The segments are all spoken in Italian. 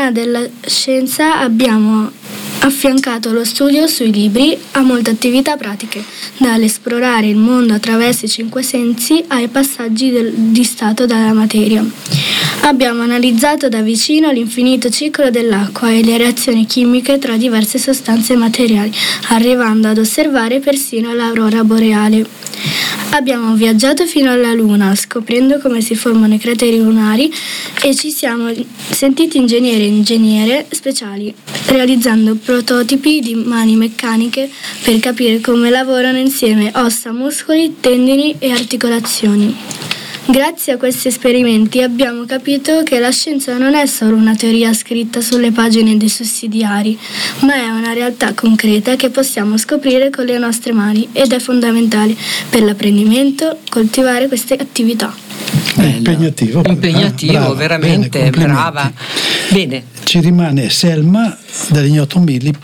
settimana della scienza abbiamo affiancato lo studio sui libri a molte attività pratiche, dall'esplorare il mondo attraverso i 5 sensi ai passaggi di stato della materia. Abbiamo analizzato da vicino l'infinito ciclo dell'acqua e le reazioni chimiche tra diverse sostanze materiali, arrivando ad osservare persino l'aurora boreale. Abbiamo viaggiato fino alla Luna, scoprendo come si formano i crateri lunari, e ci siamo sentiti ingegneri e ingegnere speciali, realizzando prototipi di mani meccaniche per capire come lavorano insieme ossa, muscoli, tendini e articolazioni. Grazie a questi esperimenti abbiamo capito che la scienza non è solo una teoria scritta sulle pagine dei sussidiari, ma è una realtà concreta che possiamo scoprire con le nostre mani, ed è fondamentale per l'apprendimento coltivare queste attività. Impegnativo, brava, veramente, bene, brava. Bene. Ci rimane Selma dall'Ignoto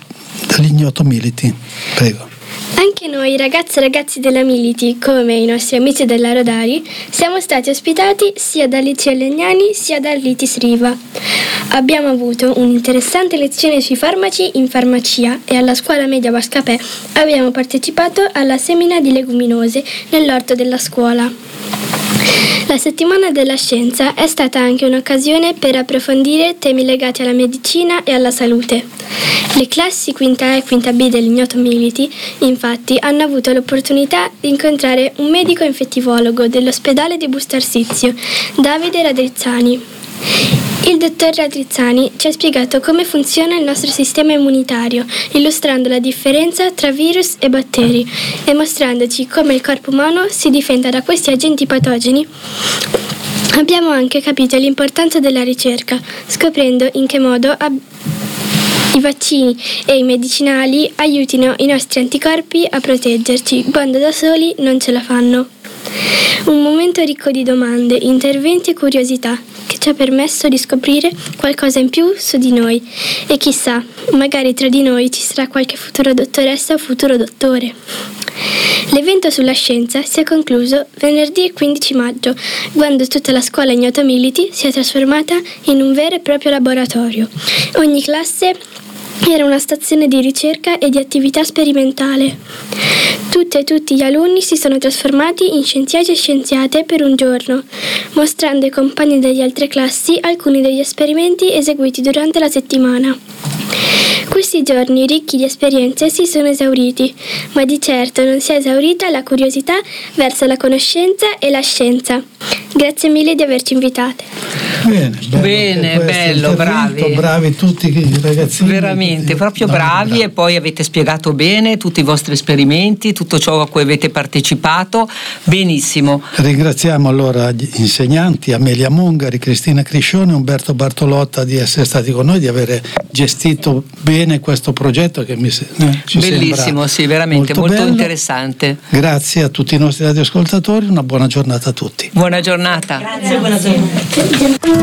Militi. Prego. Anche noi ragazze e ragazzi della Militi, come i nostri amici della Rodari, siamo stati ospitati sia dal Liceo Legnani sia dal Litis Riva. Abbiamo avuto un'interessante lezione sui farmaci in farmacia e alla scuola media Bascapè abbiamo partecipato alla semina di leguminose nell'orto della scuola. La settimana della scienza è stata anche un'occasione per approfondire temi legati alla medicina e alla salute. Le classi quinta A e quinta B dell'Ignoto Militi, infatti, hanno avuto l'opportunità di incontrare un medico infettivologo dell'ospedale di Busto Arsizio, Davide Radrizzani. Il dottor Radrizzani ci ha spiegato come funziona il nostro sistema immunitario, illustrando la differenza tra virus e batteri e mostrandoci come il corpo umano si difenda da questi agenti patogeni. Abbiamo anche capito l'importanza della ricerca, scoprendo in che modo i vaccini e i medicinali aiutino i nostri anticorpi a proteggerci, quando da soli non ce la fanno. Un momento ricco di domande, interventi e curiosità, che ci ha permesso di scoprire qualcosa in più su di noi, e chissà, magari tra di noi ci sarà qualche futura dottoressa o futuro dottore. L'evento sulla scienza si è concluso venerdì 15 maggio, quando tutta la scuola Ignoto Militi si è trasformata in un vero e proprio laboratorio. Ogni classe era una stazione di ricerca e di attività sperimentale. Tutte e tutti gli alunni si sono trasformati in scienziati e scienziate per un giorno, mostrando ai compagni delle altre classi alcuni degli esperimenti eseguiti durante la settimana. Questi giorni ricchi di esperienze si sono esauriti, ma di certo non si è esaurita la curiosità verso la conoscenza e la scienza. Grazie mille di averci invitate. Bene, bello, bravi tutti i ragazzini. Veramente, proprio bravi, e poi avete spiegato bene tutti i vostri esperimenti, tutto ciò a cui avete partecipato, benissimo. Ringraziamo allora gli insegnanti, Amelia Mongari, Cristina Criscione, Umberto Bartolotta, di essere stati con noi, di aver gestito bene questo progetto che ci bellissimo, sì, veramente molto interessante. Grazie a tutti i nostri radioascoltatori, una buona giornata a tutti. Buona giornata. Grazie, buona giornata.